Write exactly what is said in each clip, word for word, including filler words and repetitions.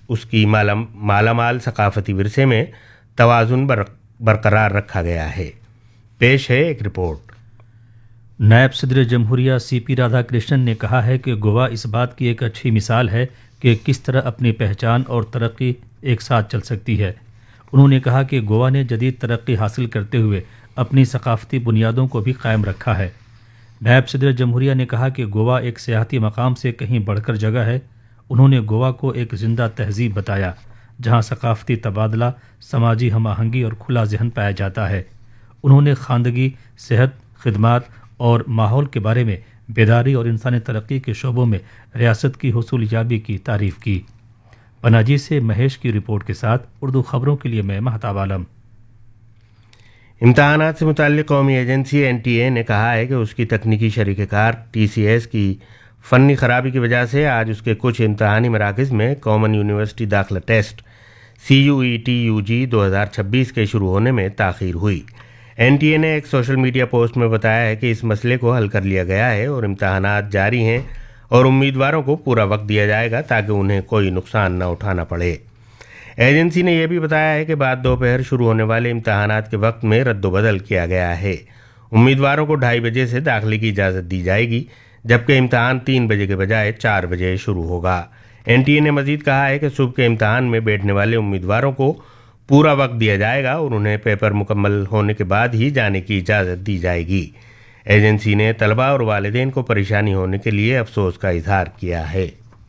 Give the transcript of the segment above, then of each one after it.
اس کی مالا مالا مال ثقافتی ورثے میں توازن برقرار رکھا گیا ہے۔ پیش ہے ایک رپورٹ۔ نائب صدر جمہوریہ سی پی رادھا کرشنن نے کہا ہے کہ گوا اس بات کی ایک اچھی مثال ہے کہ کس طرح اپنی پہچان اور ترقی ایک ساتھ چل سکتی ہے۔ انہوں نے کہا کہ گوا نے جدید ترقی حاصل کرتے ہوئے اپنی ثقافتی بنیادوں کو بھی قائم رکھا ہے۔ نائب صدر جمہوریہ نے کہا کہ گوا ایک سیاحتی مقام سے کہیں بڑھ کر جگہ ہے۔ انہوں نے گوا کو ایک زندہ تہذیب بتایا جہاں ثقافتی تبادلہ، سماجی ہم آہنگی اور کھلا ذہن پایا جاتا ہے۔ انہوں نے خواندگی، صحت، خدمات اور ماحول کے بارے میں بیداری اور انسانی ترقی کے شعبوں میں ریاست کی حصول یابی کی تعریف کی۔ پناجی سے مہیش کی رپورٹ کے ساتھ اردو خبروں کے لیے میں مہتاب عالم۔ امتحانات سے متعلق قومی ایجنسی این ٹی اے نے کہا ہے کہ اس کی تکنیکی شریک کار ٹی سی ایس کی فنی خرابی کی وجہ سے آج اس کے کچھ امتحانی مراکز میں کامن یونیورسٹی داخلہ ٹیسٹ سی یو ای ٹی یو جی دو ہزار چھبیس کے شروع ہونے میں تاخیر ہوئی۔ این ٹی اے نے ایک سوشل میڈیا پوسٹ میں بتایا ہے کہ اس مسئلے کو حل کر لیا گیا ہے اور امتحانات جاری ہیں اور امیدواروں کو پورا وقت دیا جائے گا تاکہ انہیں کوئی نقصان نہ اٹھانا پڑے۔ ایجنسی نے یہ بھی بتایا ہے کہ بعد دوپہر شروع ہونے والے امتحانات کے وقت میں رد و بدل کیا گیا ہے۔ امیدواروں کو ڈھائی بجے سے داخلے کی اجازت دی جائے گی جبکہ امتحان تین بجے کے بجائے چار بجے شروع ہوگا۔ این ٹی اے نے مزید کہا ہے کہ صبح کے امتحان میں بیٹھنے والے امیدواروں کو پورا وقت دیا جائے گا اور انہیں پیپر مکمل ہونے کے بعد ہی جانے کی اجازت دی جائے گی۔ ایجنسی نے طلباء اور والدین کو پریشانی ہونے کے لیے افسوس کا اظہار کیا ہے۔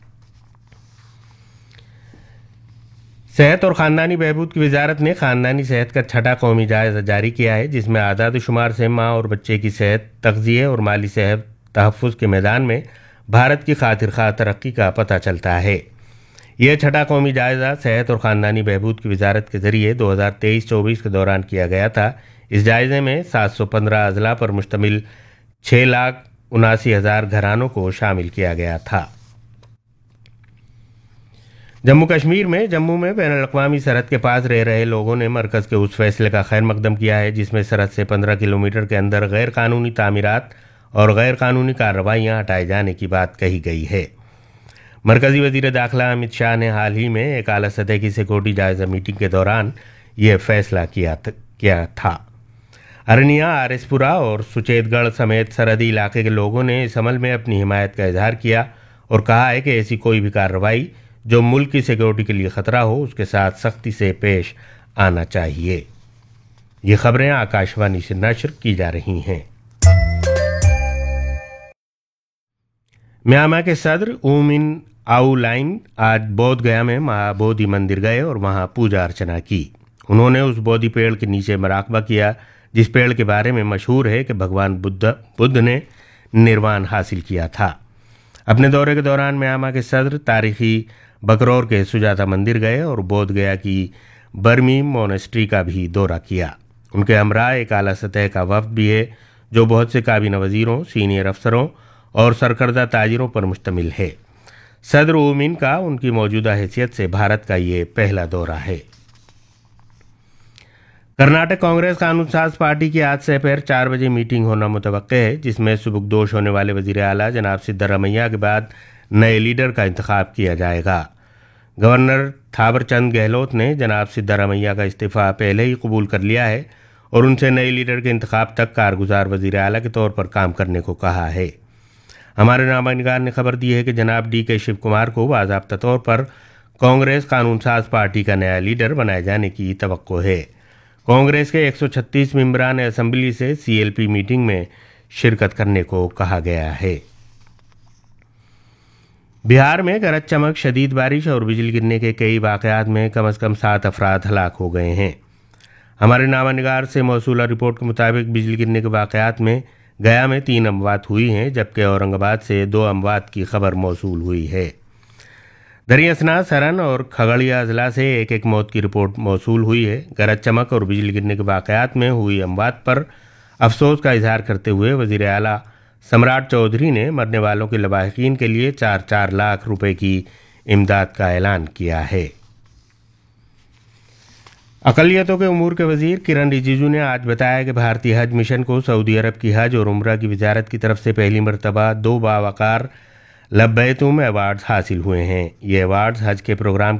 صحت اور خاندانی بہبود کی وزارت نے خاندانی صحت کا چھٹا قومی جائزہ جاری کیا ہے جس میں اعداد و شمار سے ماں اور بچے کی صحت، تغذیہ اور مالی صحت تحفظ کے میدان میں بھارت کی خاطر خواہ ترقی کا پتہ چلتا ہے۔ یہ چھٹا قومی جائزہ صحت اور خاندانی بہبود کی وزارت کے ذریعے دو ہزار تیئیس چوبیس کے دوران کیا گیا تھا۔ اس جائزے میں سات سو پندرہ اضلاع پر مشتمل چھ لاکھ اناسی ہزار گھرانوں کو شامل کیا گیا تھا۔ جموں کشمیر میں جموں میں بین الاقوامی سرحد کے پاس رہ رہے لوگوں نے مرکز کے اس فیصلے کا خیر مقدم کیا ہے جس میں سرحد سے پندرہ کلومیٹر کے اندر غیر قانونی تعمیرات اور غیر قانونی کارروائیاں ہٹائے جانے کی بات کہی گئی ہے۔ مرکزی وزیر داخلہ امت شاہ نے حال ہی میں ایک اعلیٰ سطح کی سیکورٹی جائزہ میٹنگ کے دوران یہ فیصلہ کیا کیا تھا۔ ارنیا، آر ایس پورہ اور سچیت گڑھ سمیت سرحدی علاقے کے لوگوں نے اس عمل میں اپنی حمایت کا اظہار کیا اور کہا ہے کہ ایسی کوئی بھی کارروائی جو ملک کی سیکورٹی کے لیے خطرہ ہو اس کے ساتھ سختی سے پیش آنا چاہیے۔ یہ خبریں آکاش وانی سے نشر کی جا رہی ہیں۔ میانمار کے صدر او من آؤ لائن آج بودھ گیا میں مہا بودھی مندر گئے اور وہاں پوجا ارچنا کی۔ انہوں نے اس بودھی پیڑ کے نیچے مراقبہ کیا جس پیڑ کے بارے میں مشہور ہے کہ بھگوان بدھ بدھ نے نروان حاصل کیا تھا۔ اپنے دورے کے دوران میانمار کے صدر تاریخی بکرور کے سجاتا مندر گئے اور بودھ گیا کی برمی مونسٹری کا بھی دورہ کیا۔ ان کے ہمراہ ایک اعلیٰ سطح کا وفد بھی ہے جو بہت سے کابینہ وزیروں، سینئر افسروں اور سرکردہ تاجروں پر مشتمل ہے۔ صدر او من کا ان کی موجودہ حیثیت سے بھارت کا یہ پہلا دورہ ہے۔ کرناٹک کانگریس قانون ساز پارٹی کی آج سے پیر چار بجے میٹنگ ہونا متوقع ہے جس میں سبکدوش ہونے والے وزیر اعلیٰ جناب سدھارمیہ کے بعد نئے لیڈر کا انتخاب کیا جائے گا۔ گورنر تھاور چند گہلوت نے جناب سدھارمیہ کا استعفیٰ پہلے ہی قبول کر لیا ہے اور ان سے نئے لیڈر کے انتخاب تک کارگزار وزیر اعلیٰ کے طور پر کام کرنے کو کہا ہے۔ ہمارے نامہ نگار نے خبر دی ہے کہ جناب ڈی کے شیو کمار کو باضابطہ طور پر کانگریس قانون ساز پارٹی کا نیا لیڈر بنائے جانے کی توقع ہے۔ کانگریس کے ایک سو چھتیس ممبران اسمبلی سے سی ایل پی میٹنگ میں شرکت کرنے کو کہا گیا ہے۔ بہار میں گرج چمک، شدید بارش اور بجلی گرنے کے کئی واقعات میں کم از کم سات افراد ہلاک ہو گئے ہیں۔ ہمارے نامہ نگار سے موصولہ رپورٹ کے مطابق بجلی گرنے کے واقعات میں گیا میں تین اموات ہوئی ہیں جبکہ اورنگ آباد سے دو اموات کی خبر موصول ہوئی ہے۔ دریا اسنا، سرن اور کھگڑیا اضلاع سے ایک ایک موت کی رپورٹ موصول ہوئی ہے۔ گرج چمک اور بجلی گرنے کے واقعات میں ہوئی اموات پر افسوس کا اظہار کرتے ہوئے وزیر اعلیٰ سمراٹ چودھری نے مرنے والوں کے لواحقین کے لیے چار چار لاکھ روپے کی امداد کا اعلان کیا ہے۔ اقلیتوں کے امور کے وزیر کرن رجیجو نے آج بتایا کہ بھارتی حج مشن کو سعودی عرب کی حج اور عمرہ کی وزارت کی طرف سے پہلی مرتبہ دو باوقار لبیتم ایوارڈز حاصل ہوئے ہیں۔ یہ ایوارڈز حج کے پروگرام